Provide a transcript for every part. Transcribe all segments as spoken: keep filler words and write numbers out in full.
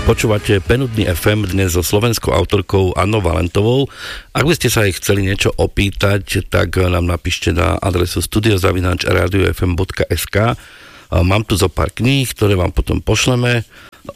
Počúvate Penudný ef em dnes so slovenskou autorkou Annou Valentovou. Ak by ste sa jej chceli niečo opýtať, tak nám napíšte na adresu studio zavináč rádio ef em bodka es ká. Mám tu zo pár kníh, ktoré vám potom pošleme.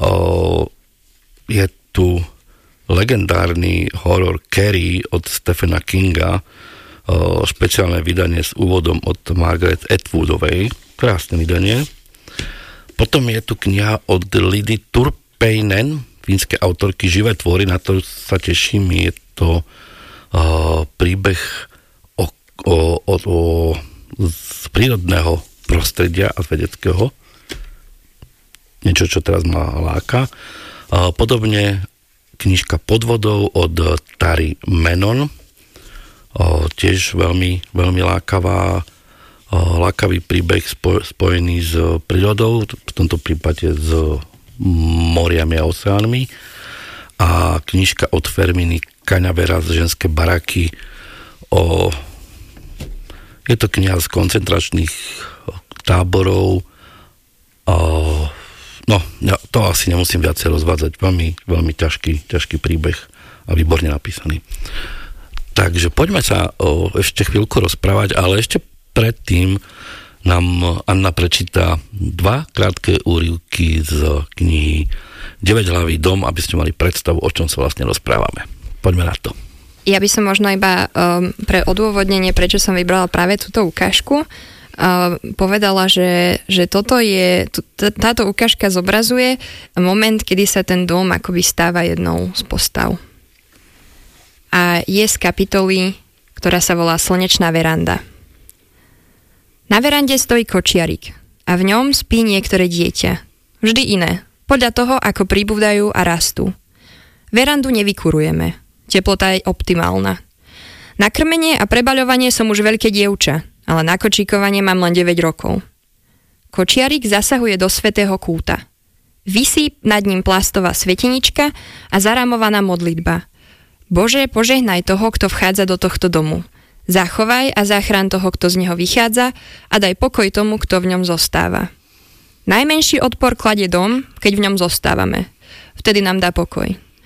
Je tu legendárny horor Carrie od Stephena Kinga, špeciálne vydanie s úvodom od Margaret Atwoodovej. Krásne vydanie. Potom je tu kniha od Lidy Turpeinen, fínskej autorky Živé tvory, na to sa teším. Je to uh, príbeh o, o, o, o, z prírodného prostredia a z vedeckého. Niečo, čo teraz ma láka. Uh, podobne knižka Pod vodou od Tari Menon. Uh, tiež veľmi, veľmi lákavá lákavý príbeh spojený s prírodou, v tomto prípade s moriami a oceánmi, a knižka od Ferminy Cañavera z Ženské baraky. O, je to kniha z koncentračných táborov. O, no, to asi nemusím viacej rozvádzať. Veľmi, veľmi ťažký, ťažký príbeh a výborne napísaný. Takže poďme sa o, ešte chvíľku rozprávať, ale ešte predtým nám Anna prečíta dva krátke úryvky z knihy Deväťhlavý dom, aby ste mali predstavu, o čom sa vlastne rozprávame. Poďme na to. Ja by som možno iba um, pre odôvodnenie, prečo som vybrala práve túto ukážku, uh, povedala, že, že toto je, t- táto ukážka zobrazuje moment, kedy sa ten dom akoby stáva jednou z postav. A je z kapitoly, ktorá sa volá Slnečná veranda. Na verande stojí kočiarik a v ňom spí niektoré dieťa. Vždy iné, podľa toho, ako pribúdajú a rastú. Verandu nevykurujeme. Teplota je optimálna. Na krmenie a prebaľovanie som už veľké dievča, ale na kočíkovanie mám len deväť rokov. Kočiarik zasahuje do svätého kúta. Visí nad ním plastová svetenička a zarámovaná modlitba. Bože, požehnaj toho, kto vchádza do tohto domu. Zachovaj a zachrán toho, kto z neho vychádza, a daj pokoj tomu, kto v ňom zostáva. Najmenší odpor kladie dom, keď v ňom zostávame. Vtedy nám dá pokoj.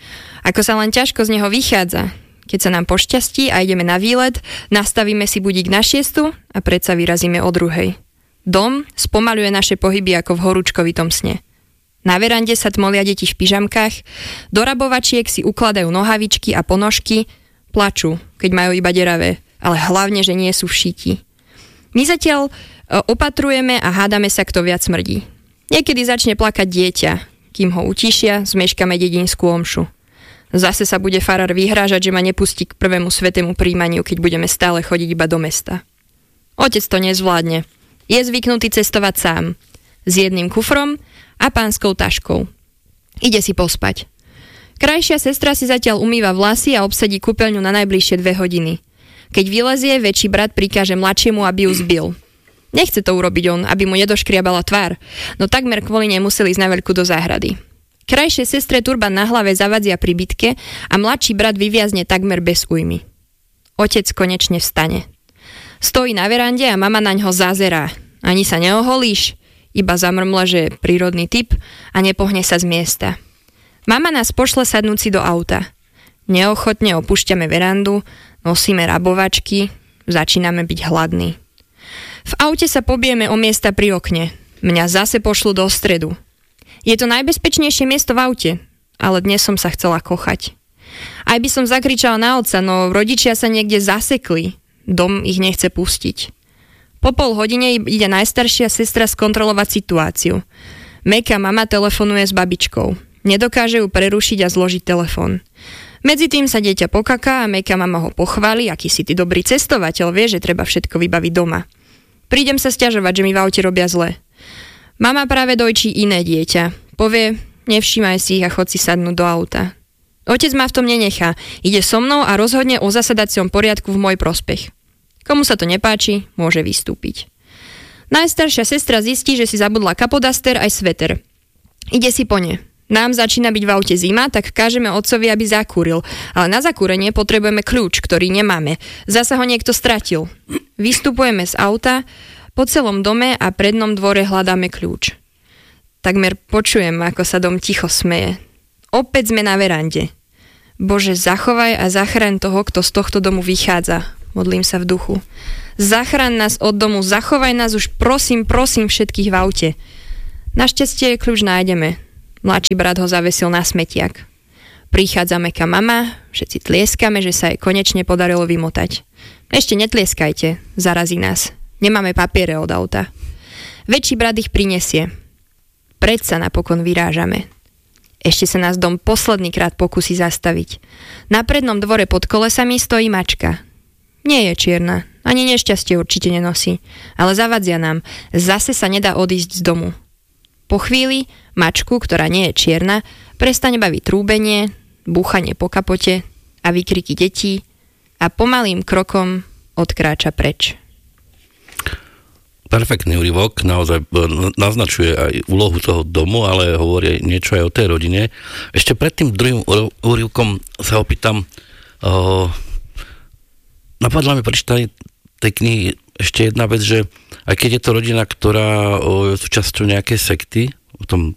Ako sa len ťažko z neho vychádza, keď sa nám pošťastí a ideme na výlet, nastavíme si budík na šiestu a predsa vyrazíme o druhej. Dom spomaľuje naše pohyby ako v horúčkovitom sne. Na verande sa tmolia deti v pyžamkách, do rabovačiek si ukladajú nohavičky a ponožky, plačú, keď majú iba deravé, ale hlavne, že nie sú v šíti. My zatiaľ opatrujeme a hádame sa, kto viac smrdí. Niekedy začne plakať dieťa, kým ho utišia, zmeškame dedinskú omšu. Zase sa bude farár vyhrážať, že ma nepustí k prvému svätému príjmaniu, keď budeme stále chodiť iba do mesta. Otec to nezvládne. Je zvyknutý cestovať sám, s jedným kufrom a pánskou taškou. Ide si pospať. Krajšia sestra si zatiaľ umýva vlasy a obsedí kúpeľňu na najbližšie dve hodiny. Keď vylezie, väčší brat prikáže mladšiemu, aby ju zbil. Nechce to urobiť on, aby mu nedoškriabala tvár, no takmer kvôli nej museli ísť na veľkú do záhrady. Krajšie sestre turban na hlave zavadzia pri bitke a mladší brat vyviazne takmer bez újmy. Otec konečne vstane. Stojí na verande a mama naňho zazerá. Ani sa neoholíš, iba zamrmla, že je prírodný typ, a nepohne sa z miesta. Mama nás pošle sadnúť si do auta. Neochotne opúšťame verandu, nosíme rabovačky, začíname byť hladní. V aute sa pobijeme o miesta pri okne. Mňa zase pošlu do stredu. Je to najbezpečnejšie miesto v aute, ale dnes som sa chcela kochať. Aj by som zakričala na otca, no rodičia sa niekde zasekli. Dom ich nechce pustiť. Po pol hodine ide najstaršia sestra skontrolovať situáciu. Meka mama telefonuje s babičkou. Nedokáže ju prerušiť a zložiť telefón. Medzi tým sa dieťa pokaká a Meka mama ho pochváli, aký si ty dobrý cestovateľ, vie, že treba všetko vybaviť doma. Prídem sa sťažovať, že mi v aute robia zle. Mama práve dojčí iné dieťa. Povie, nevšímaj si ich a chod si sadnúť do auta. Otec ma v tom nenechá. Ide so mnou a rozhodne o zasadacom poriadku v môj prospech. Komu sa to nepáči, môže vystúpiť. Najstaršia sestra zistí, že si zabudla kapodaster aj sveter. Ide si po ne. Nám začína byť v aute zima, tak kážeme otcovi, aby zakúril. Ale na zakúrenie potrebujeme kľúč, ktorý nemáme. Zasa ho niekto stratil. Vystupujeme z auta, po celom dome a prednom dvore hľadáme kľúč. Takmer počujem, ako sa dom ticho smeje. Opäť sme na verande. Bože, zachovaj a zachraň toho, kto z tohto domu vychádza. Modlím sa v duchu. Zachraň nás od domu, zachovaj nás už prosím, prosím všetkých v aute. Našťastie kľúč nájdeme. Mladší brat ho zavesil na smetiak. Prichádza mäkká mama, všetci tlieskame, že sa jej konečne podarilo vymotať. Ešte netlieskajte, zarazí nás. Nemáme papiere od auta. Väčší brat ich prinesie. Predsa napokon vyrážame. Ešte sa nás dom posledný krát pokusí zastaviť. Na prednom dvore pod kolesami stojí mačka. Nie je čierna, ani nešťastie určite nenosí, ale zavadzia nám. Zase sa nedá odísť z domu. Po chvíli mačku, ktorá nie je čierna, prestane baviť trúbenie, búchanie po kapote a výkriky detí a pomalým krokom odkráča preč. Perfektný úryvok, naozaj naznačuje aj úlohu toho domu, ale hovorí niečo aj o tej rodine. Ešte pred tým druhým úryvkom sa opýtam, uh, napadla mi pri čítaní tej knihy ešte jedna vec, že aj keď je to rodina, ktorá uh, je súčasťou nejakej sekty, o tom,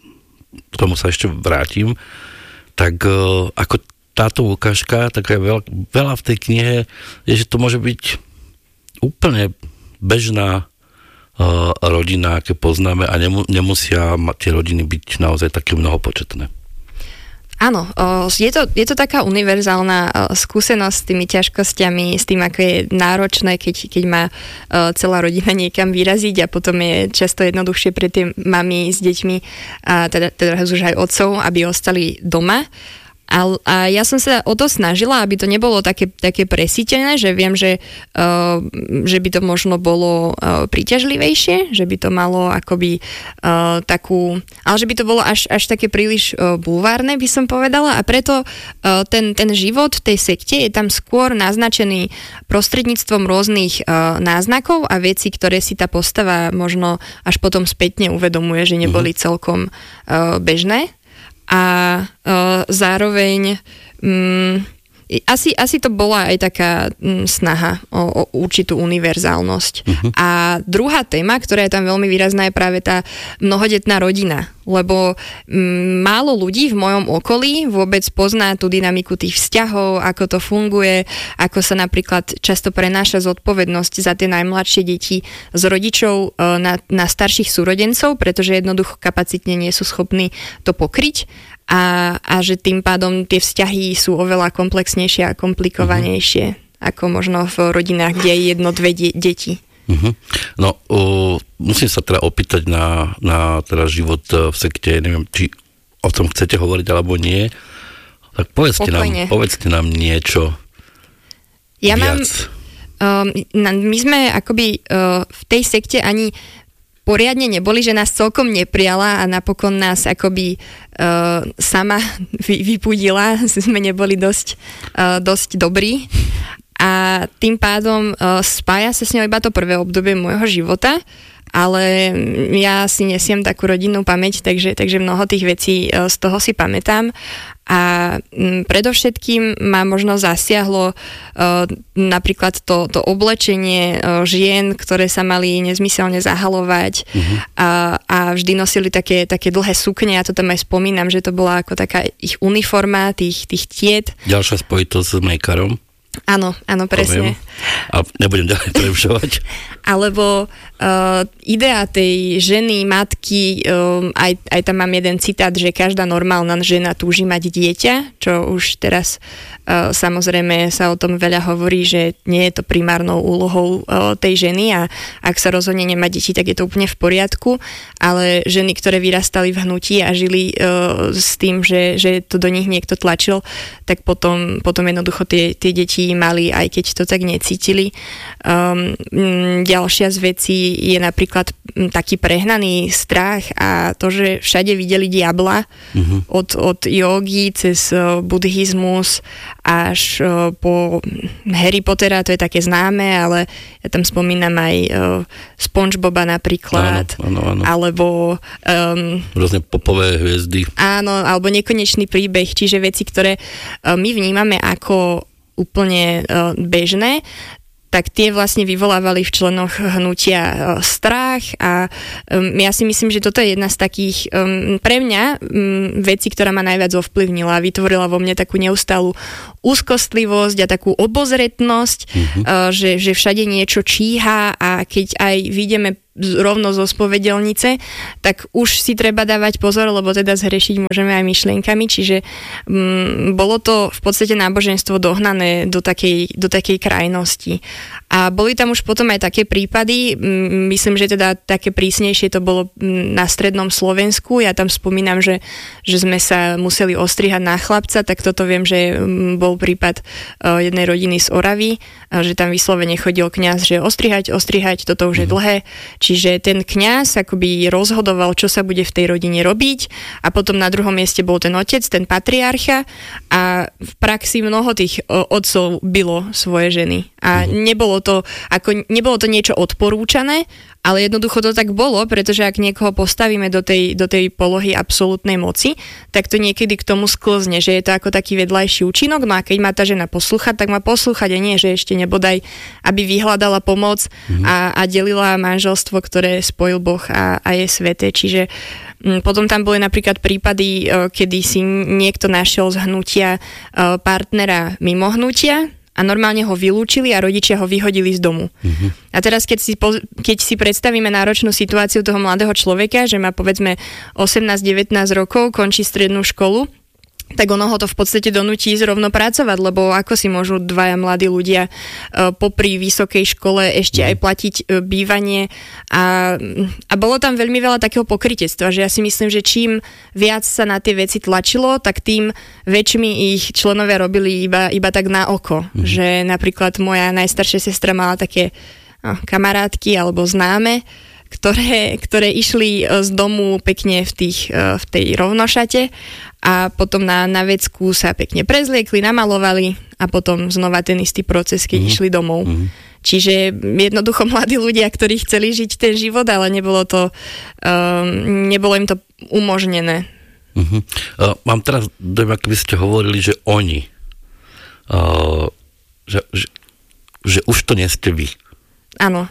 k tomu sa ešte vrátim, tak uh, ako táto ukážka, tak aj veľa, veľa v tej knihe je, že to môže byť úplne bežná uh, rodina, aké poznáme a nemu, nemusia tie rodiny byť naozaj také mnohopočetné. Áno, je to, je to taká univerzálna skúsenosť s tými ťažkosťami, s tým, ako je náročné, keď, keď má celá rodina niekam vyraziť a potom je často jednoduchšie pre tie mamy s deťmi a teda, teda už aj otcov, aby ostali doma. A, a ja som sa o to snažila, aby to nebolo také, také presítené, že viem, že, uh, že by to možno bolo uh, príťažlivejšie, že by to malo akoby uh, takú, ale že by to bolo až, až také príliš uh, bulvárne, by som povedala, a preto uh, ten, ten život v tej sekte je tam skôr naznačený prostredníctvom rôznych uh, náznakov a vecí, ktoré si tá postava možno až potom spätne uvedomuje, že neboli celkom uh, bežné. A uh, zároveň um, asi, asi to bola aj taká um, snaha o, o určitú univerzálnosť. Uh-huh. A druhá téma, ktorá je tam veľmi výrazná, je práve tá mnohodetná rodina. Lebo um, málo ľudí v mojom okolí vôbec pozná tú dynamiku tých vzťahov, ako to funguje, ako sa napríklad často prenáša zodpovednosť za tie najmladšie deti z rodičov uh, na, na starších súrodencov, pretože jednoducho kapacitne nie sú schopní to pokryť. A, a že tým pádom tie vzťahy sú oveľa komplexnejšie a komplikovanejšie, uh-huh. ako možno v rodinách, kde je jedno, dve de- deti. Uh-huh. No, uh, musím sa teda opýtať na, na teda život v sekte, neviem, či o tom chcete hovoriť alebo nie, tak povedzte, nám, povedzte nám niečo ja viac. Mám, um, my sme akoby uh, v tej sekte ani poriadne neboli, že nás celkom neprijala a napokon nás akoby uh, sama vy, vypudila, sme neboli dosť, uh, dosť dobrí a tým pádom uh, spája sa s ňou iba to prvé obdobie môjho života, ale ja si nesiem takú rodinnú pamäť, takže, takže mnoho tých vecí uh, z toho si pamätám a m, predovšetkým ma možno zasiahlo uh, napríklad to, to oblečenie uh, žien, ktoré sa mali nezmyselne zahalovať uh-huh. a, a vždy nosili také, také dlhé sukne, ja to tam aj spomínam, že to bola ako taká ich uniforma, tých, tých tiet. Ďalšia spojitosť s makerom. Áno, áno, presne. Poviem. A nebudem ďalej prerušovať. Alebo uh, idea tej ženy, matky, um, aj, aj tam mám jeden citát, že každá normálna žena túži mať dieťa, čo už teraz uh, samozrejme sa o tom veľa hovorí, že nie je to primárnou úlohou uh, tej ženy a ak sa rozhodne nemať deti, tak je to úplne v poriadku, ale ženy, ktoré vyrastali v hnutí a žili uh, s tým, že, že to do nich niekto tlačil, tak potom, potom jednoducho tie, tie deti mali, aj keď to tak necítili. Um, ďalšia z vecí je napríklad taký prehnaný strach a to, že všade videli diabla uh-huh. od, od jogy cez uh, buddhizmus až uh, po Harry Pottera, to je také známe, ale ja tam spomínam aj uh, SpongeBoba napríklad, áno, áno, áno. alebo um, rôzne popové hviezdy. Áno, alebo nekonečný príbeh, čiže veci, ktoré uh, my vnímame ako úplne uh, bežné, tak tie vlastne vyvolávali v členoch hnutia strach a um, ja si myslím, že toto je jedna z takých um, pre mňa um, vecí, ktorá ma najviac ovplyvnila a vytvorila vo mne takú neustálu úzkostlivosť a takú obozretnosť, mm-hmm. uh, že, že všade niečo číha a keď aj vidíme rovno zo spovedelnice, tak už si treba dávať pozor, lebo teda zhrešiť môžeme aj myšlienkami, čiže um, bolo to v podstate náboženstvo dohnané do takej, do takej krajnosti. A boli tam už potom aj také prípady, um, myslím, že teda také prísnejšie to bolo na strednom Slovensku, ja tam spomínam, že, že sme sa museli ostrihať na chlapca, tak toto viem, že um, bol prípad uh, jednej rodiny z Oravy, uh, že tam vyslovene chodil kňaz, že ostrihať, ostrihať, toto už je dlhé. Čiže ten kňaz akoby rozhodoval, čo sa bude v tej rodine robiť a potom na druhom mieste bol ten otec, ten patriarcha a v praxi mnoho tých otcov bylo svoje ženy. A nebolo to, ako, nebolo to niečo odporúčané, ale jednoducho to tak bolo, pretože ak niekoho postavíme do tej, do tej polohy absolútnej moci, tak to niekedy k tomu sklzne, že je to ako taký vedľajší účinok, no a keď má tá žena poslúchať, tak má poslúchať a nie, že ešte nebodaj, aby vyhľadala pomoc mm-hmm. a, a delila manželstvo, ktoré spojil Boh a, a je sväté. Čiže m, potom tam boli napríklad prípady, o, kedy si niekto našiel z hnutia o, partnera mimo hnutia, a normálne ho vylúčili a rodičia ho vyhodili z domu. Mm-hmm. A teraz, keď si, keď si predstavíme náročnú situáciu toho mladého človeka, že má povedzme osemnásť devätnásť rokov, končí strednú školu, tak ono ho to v podstate donúti zrovno pracovať, lebo ako si môžu dvaja mladí ľudia uh, popri vysokej škole ešte aj platiť uh, bývanie a, a bolo tam veľmi veľa takého pokrytectva, že ja si myslím, že čím viac sa na tie veci tlačilo, tak tým väčšmi ich členovia robili iba, iba tak na oko, mm. že napríklad moja najstaršia sestra mala také no, kamarátky alebo známe, ktoré, ktoré išli z domu pekne v, tých, v tej rovnošate a potom na, na vecku sa pekne prezliekli, namalovali a potom znova ten istý proces, keď mm. išli domov. Mm. Čiže jednoducho mladí ľudia, ktorí chceli žiť ten život, ale nebolo to, um, nebolo im to umožnené. Mm-hmm. Uh, mám teraz dojem, ako by ste hovorili, že oni, uh, že, že, že už to nie ste vy. Áno.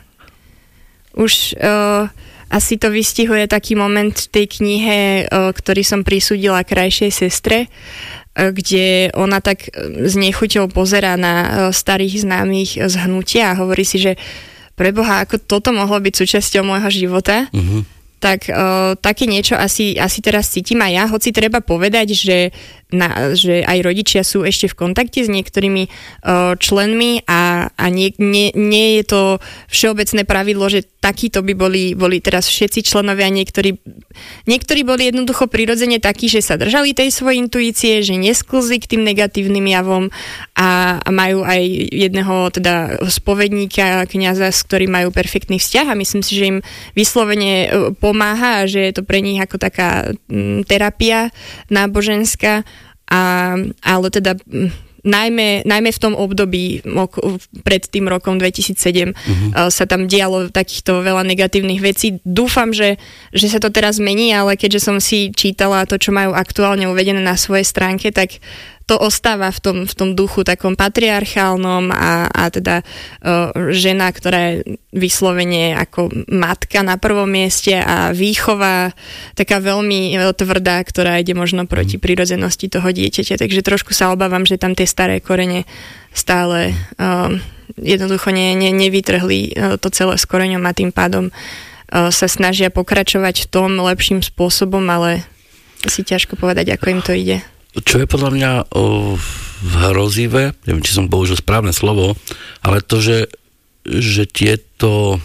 Už uh, asi to vystihuje taký moment v tej knihe, uh, ktorý som prisúdila krajšej sestre, uh, kde ona tak s nechuťou pozerá na uh, starých známych z hnutia a hovorí si, že preboha, ako toto mohlo byť súčasťou môjho života, uh-huh. tak uh, také niečo asi, asi teraz cítim aj ja, hoci treba povedať, že, na, že aj rodičia sú ešte v kontakte s niektorými uh, členmi a, a nie, nie, nie je to všeobecné pravidlo, že takíto by boli, boli teraz všetci členovia, niektorí, niektorí boli jednoducho prirodzene takí, že sa držali tej svojej intuície, že nesklzli k tým negatívnym javom a, a majú aj jedného teda spovedníka, kňaza, s ktorým majú perfektný vzťah a myslím si, že im vyslovene pomáha a že je to pre nich ako taká m, terapia náboženská, a, ale teda m, Najmä, najmä v tom období pred tým rokom dvetisícsedem uh-huh. sa tam dialo takýchto veľa negatívnych vecí. Dúfam, že, že sa to teraz mení, ale keďže som si čítala to, čo majú aktuálne uvedené na svojej stránke, tak to ostáva v tom, v tom duchu takom patriarchálnom a, a teda uh, žena, ktorá je vyslovene ako matka na prvom mieste a výchova taká veľmi tvrdá, ktorá ide možno proti prírodzenosti toho dieťaťa. Takže trošku sa obávam, že tam tie staré korene stále uh, jednoducho ne, ne, nevytrhli uh, to celé s koreňom a tým pádom uh, sa snažia pokračovať v tom lepším spôsobom, ale si ťažko povedať, ako im to ide. Čo je podľa mňa o, hrozivé, neviem, či som použil správne slovo, ale to, že, že tieto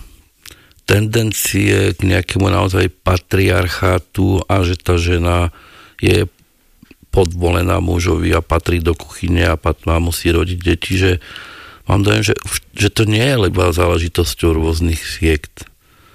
tendencie k nejakému naozaj patriarchátu a že tá žena je podvolená mužovi a patrí do kuchyne a pat, má musí rodiť deti, že mám dojem, že, že to nie je iba záležitosťou rôznych siekt.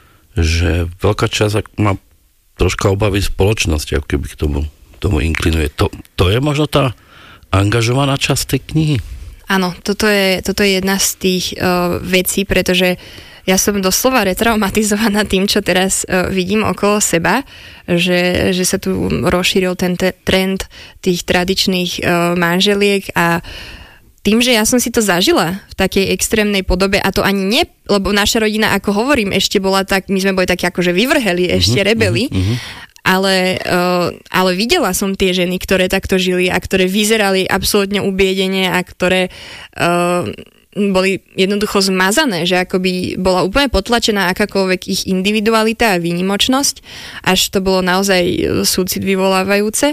Že veľká časť má troška obavy spoločnosti, ako keby k tomu tomu inklinuje. To, to je možno tá angažovaná časť tej knihy? Áno, toto je, toto je jedna z tých uh, vecí, pretože ja som doslova retraumatizovaná tým, čo teraz uh, vidím okolo seba, že, že sa tu rozšíril ten te- trend tých tradičných uh, manželiek a tým, že ja som si to zažila v takej extrémnej podobe a to ani nie, lebo naša rodina, ako hovorím, ešte bola tak, my sme boli takí akože vyvrheli, ešte uh-huh, rebeli, uh-huh. ale, uh, ale videla som tie ženy, ktoré takto žili a ktoré vyzerali absolútne ubiedene a ktoré uh, boli jednoducho zmazané, že akoby bola úplne potlačená akákoľvek ich individualita a výnimočnosť, až to bolo naozaj súcit vyvolávajúce.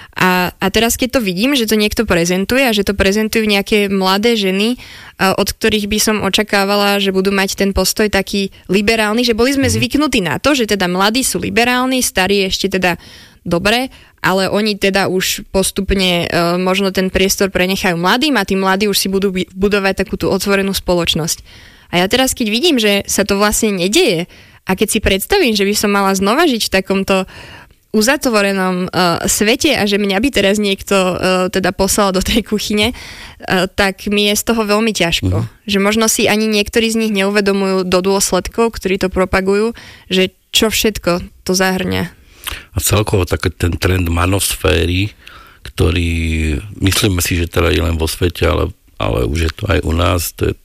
A, a teraz, keď to vidím, že to niekto prezentuje a že to prezentujú nejaké mladé ženy, od ktorých by som očakávala, že budú mať ten postoj taký liberálny, že boli sme zvyknutí na to, že teda mladí sú liberálni, starí ešte teda dobre, ale oni teda už postupne e, možno ten priestor prenechajú mladým a tí mladí už si budú budovať takú tú otvorenú spoločnosť. A ja teraz, keď vidím, že sa to vlastne nedeje a keď si predstavím, že by som mala znova žiť v takomto uzatvorenom uh, svete a že mňa by teraz niekto uh, teda poslal do tej kuchyne, uh, tak mi je z toho veľmi ťažko. Mm. Že možno si ani niektorí z nich neuvedomujú do dôsledkov, ktorí to propagujú, že čo všetko to zahrňa. A celkovo taký ten trend manosféry, ktorý myslíme si, že teda je len vo svete, ale, ale už je to aj u nás, to je,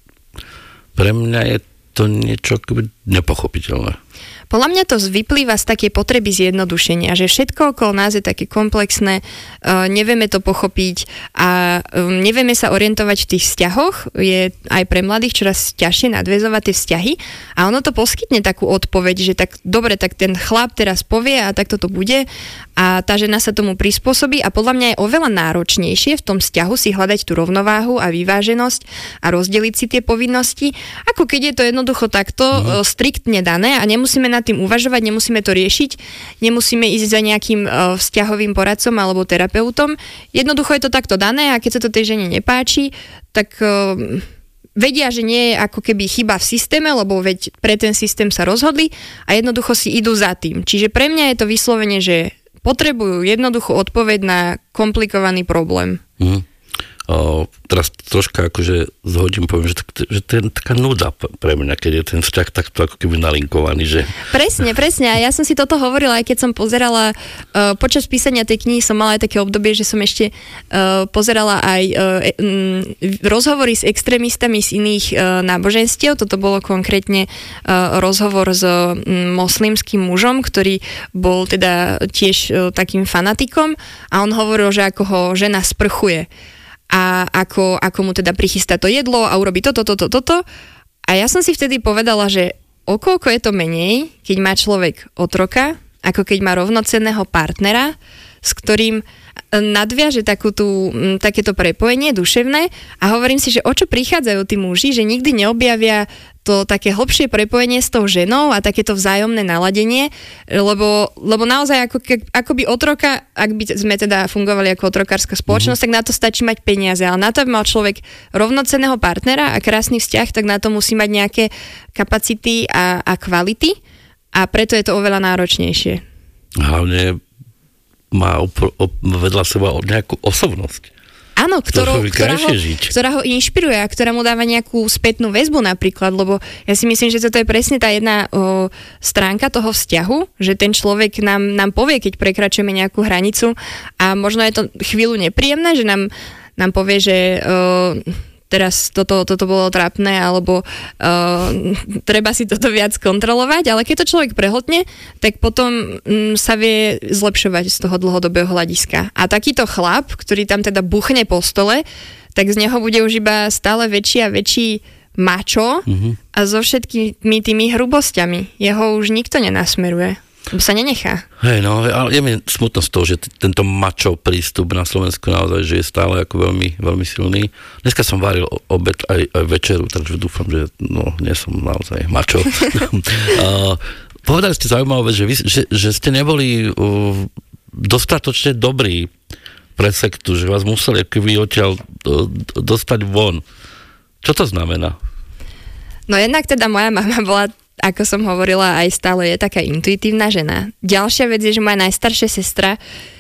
pre mňa je to niečo nepochopiteľné. Podľa mňa to vyplýva z takej potreby zjednodušenia, že všetko okolo nás je také komplexné, uh, nevieme to pochopiť a um, nevieme sa orientovať v tých vzťahoch. Je aj pre mladých čoraz ťažšie nadväzovať tie vzťahy a ono to poskytne takú odpoveď, že tak dobre, tak ten chlap teraz povie a takto to bude a tá žena sa tomu prispôsobí a podľa mňa je oveľa náročnejšie v tom vzťahu si hľadať tú rovnováhu a vyváženosť a rozdeliť si tie povinnosti, ako keď je to jednoducho takto uh, striktne dané a nemusíme na tým uvažovať, nemusíme to riešiť, nemusíme ísť za nejakým uh, vzťahovým poradcom alebo terapeutom. Jednoducho je to takto dané a keď sa to tej žene nepáči, tak uh, vedia, že nie je ako keby chyba v systéme, lebo veď pre ten systém sa rozhodli a jednoducho si idú za tým. Čiže pre mňa je to vyslovene, že potrebujú jednoduchú odpoveď na komplikovaný problém. Mm. O, teraz troška akože zhodím, poviem, že, že to je taká nuda pre mňa, keď je ten vzťah takto ako keby nalinkovaný, že... Presne, presne. A ja som si toto hovorila, aj keď som pozerala, uh, počas písania tej knihy som mala aj také obdobie, že som ešte uh, pozerala aj uh, um, rozhovory s extrémistami z iných uh, náboženstiev. Toto bolo konkrétne uh, rozhovor s um, moslimským mužom, ktorý bol teda tiež uh, takým fanatikom a on hovoril, že ako ho žena sprchuje. A ako, ako mu teda prichystá to jedlo a urobí toto, toto, toto. A ja som si vtedy povedala, že o koľko je to menej, keď má človek otroka, ako keď má rovnocenného partnera, s ktorým nadviaže takú tú, takéto prepojenie duševné a hovorím si, že o čo prichádzajú tí muži, že nikdy neobjavia to také hlbšie prepojenie s tou ženou a takéto vzájomné naladenie, lebo, lebo naozaj ako, ako by otroka, ak by sme teda fungovali ako otrokárska spoločnosť, mm-hmm. tak na to stačí mať peniaze, ale na to, aby mal človek rovnocenného partnera a krásny vzťah, tak na to musí mať nejaké kapacity a, a kvality a preto je to oveľa náročnejšie. Hlavne má op- op- vedľa seba nejakú osobnosť. Áno, ktorú, ktorá, ho, ktorá ho inšpiruje a ktorá mu dáva nejakú spätnú väzbu napríklad, lebo ja si myslím, že toto je presne tá jedna o, stránka toho vzťahu, že ten človek nám, nám povie, keď prekračujeme nejakú hranicu a možno je to chvíľu nepríjemné, že nám, nám povie, že o, teraz toto, toto bolo trápne, alebo uh, treba si toto viac kontrolovať, ale keď to človek prehltne, tak potom um, sa vie zlepšovať z toho dlhodobého hľadiska. A takýto chlap, ktorý tam teda buchne po stole, tak z neho bude už iba stále väčší a väčší mačo mm-hmm. a so všetkými tými hrubosťami. Jeho už nikto nenasmeruje. Lebo sa nenechá. Hej, no, ale je mi smutno z toho, že t- tento mačo prístup na Slovensku naozaj, že je stále ako veľmi, veľmi silný. Dneska som varil obed aj, aj večeru, takže dúfam, že no, nie som naozaj mačo. uh, povedali ste zaujímavé, že, vy, že, že ste neboli uh, dostatočne dobrí pre sektu, že vás museli akoby odtiaľ uh, dostať von. Čo to znamená? No jednak teda moja mama bola, ako som hovorila, aj stále je taká intuitívna žena. Ďalšia vec je, že moja najstaršia sestra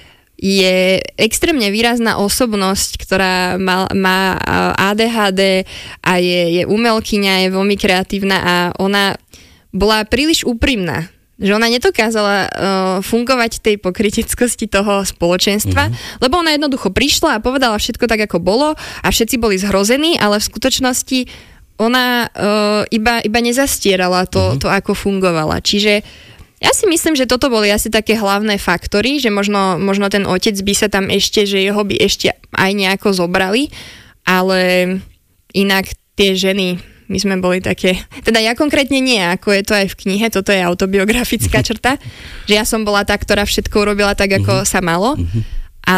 je extrémne výrazná osobnosť, ktorá má, má á dé há dé a je, je umelkyňa, je veľmi kreatívna a ona bola príliš úprimná. že ona nedokázala uh, fungovať tej pokryteckosti toho spoločenstva, mm-hmm. lebo ona jednoducho prišla a povedala všetko tak, ako bolo a všetci boli zhrození, ale v skutočnosti ona uh, iba, iba nezastierala to, mm-hmm. to, ako fungovala. Čiže ja si myslím, že toto boli asi také hlavné faktory, že možno, možno ten otec by sa tam ešte, že jeho by ešte aj nejako zobrali, ale inak tie ženy, my sme boli také, teda ja konkrétne nie, ako je to aj v knihe, toto je autobiografická črta, že ja som bola tá, ktorá všetko urobila tak, ako uh-huh. sa malo. Uh-huh.